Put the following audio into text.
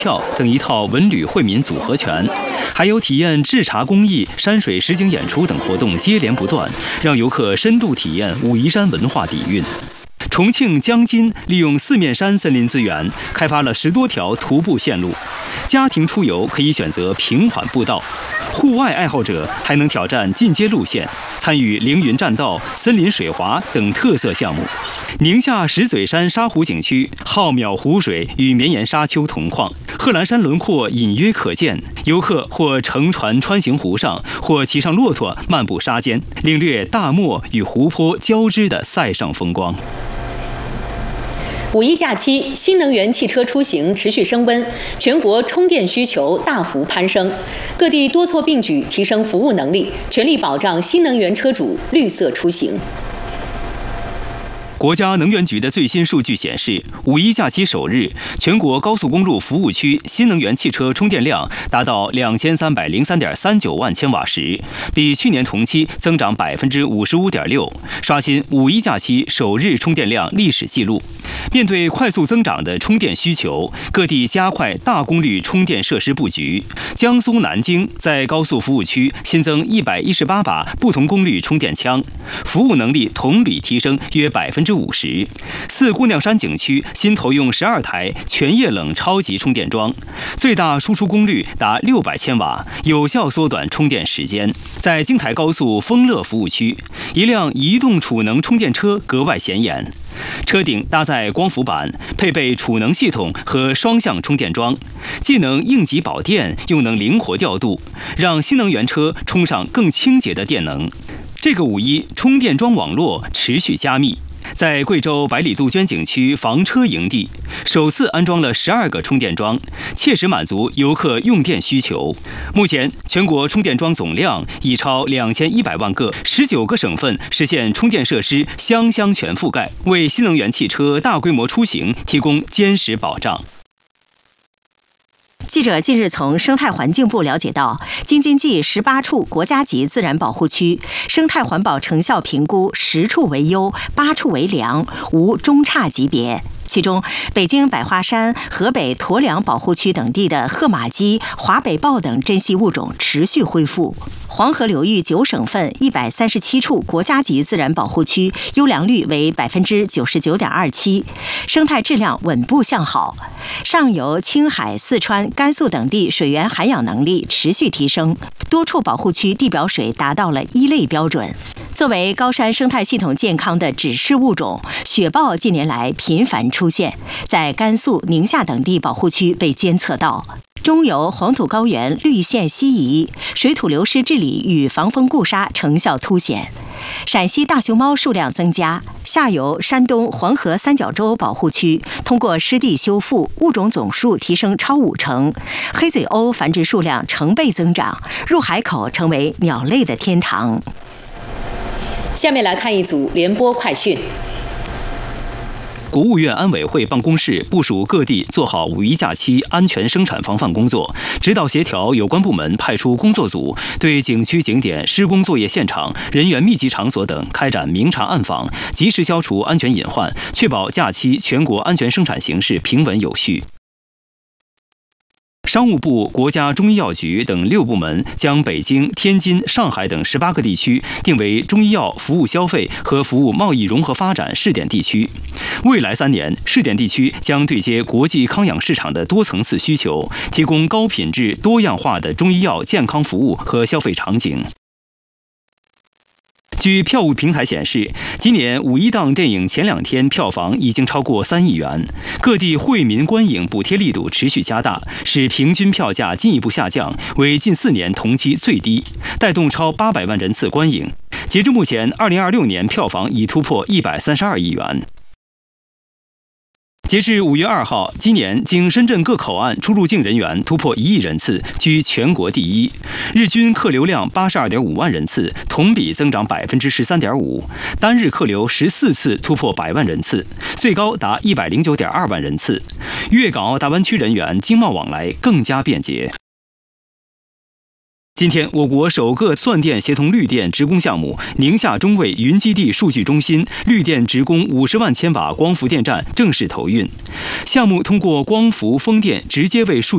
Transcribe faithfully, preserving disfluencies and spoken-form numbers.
票等一套文旅惠民组合拳，还有体验制茶工艺、山水实景演出等活动接连不断，让游客深度体验武夷山文化底蕴。重庆江津利用四面山森林资源，开发了十多条徒步线路。家庭出游可以选择平缓步道，户外爱好者还能挑战进阶路线，参与凌云栈道、森林水滑等特色项目。宁夏石嘴山沙湖景区浩渺湖水与绵延沙丘同框，贺兰山轮廓隐约可见。游客或乘船穿行湖上，或骑上骆驼漫步沙间，领略大漠与湖泊交织的塞上风光。 五一假期，新能源汽车出行持续升温，全国充电需求大幅攀升，各地多措并举提升服务能力，全力保障新能源车主绿色出行。 国家能源局的最新数据显示，五一假期首日，全国高速公路服务区新能源汽车充电量达到两千三百零三点三九万千瓦时，比去年同期增长百分之五十五点六，刷新五一假期首日充电量历史记录。面对快速增长的充电需求，各地加快大功率充电设施布局。江苏南京在高速服务区新增一百一十八把不同功率充电枪，服务能力同比提升约百分之五十。四姑娘山景区新投用十二台全液冷超级充电桩，最大输出功率达六百千瓦，有效缩短充电时间。在京台高速丰乐服务区，一辆移动储能充电车格外显眼。车顶搭载光伏板，配备储能系统和双向充电桩，既能应急保电，又能灵活调度，让新能源车充上更清洁的电能。这个五一，充电桩网络持续加密。在贵州百里杜鹃景区房车营地，首次安装了十二个充电桩，切实满足游客用电需求。目前，全国充电桩总量已超两千一百万个，十九个省份实现充电设施乡乡全覆盖，为新能源汽车大规模出行提供坚实保障。 记者近日从生态环境部了解到，京津冀十八处国家级自然保护区生态环保成效评估十处为优，八处为良，无中差级别。其中，北京百花山、河北驮粮保护区等地的褐马鸡、华北豹等珍稀物种持续恢复。黄河流域九省份一百三十七处国家级自然保护区优良率为百分之九十九点二七，生态质量稳步向好。上游青海、四川、甘肃等地水源涵养能力持续提升，多处保护区地表水达到了一类标准。作为高山生态系统健康的指示物种，雪豹近年来频繁出现，在甘肃、宁夏等地保护区被监测到。中游黄土高原绿线西移，水土流失治理与防风固沙成效凸显。陕西大熊猫数量增加，下游山东黄河三角洲保护区通过湿地修复，物种总数提升超五成，黑嘴鸥繁殖数量成倍增长，入海口成为鸟类的天堂。 下面来看一组联播快讯。 国务院安委会办公室部署各地做好五一假期安全生产防范工作，指导协调有关部门派出工作组，对景区景点、施工作业现场、人员密集场所等开展明察暗访，及时消除安全隐患，确保假期全国安全生产形势平稳有序。商务部、国家中医药局等六部门将北京、天津、上海等十八个地区定为中医药服务消费和服务贸易融合发展试点地区。未来三年，试点地区将对接国际康养市场的多层次需求，提供高品质、多样化的中医药健康服务和消费场景。据票务平台显示，今年五一档电影前两天票房已经超过三亿元。各地惠民观影补贴力度持续加大，使平均票价进一步下降，为近四年同期最低，带动超八百万人次观影。截至目前，二零二六年票房已突破一百三十二亿元。截至五月二号，今年经深圳各口岸出入境人员突破一亿人次，居全国第一。日均客流量八十二点五万人次，同比增长百分之十三点五。单日客流十四次突破百万人次，最高达一百零九点二万人次。粤港澳大湾区人员经贸往来更加便捷。今天，我国首个算电协同绿电职工项目宁夏中卫云基地数据中心绿电职工五十万千瓦光伏电站正式投运。项目通过光伏风电直接为数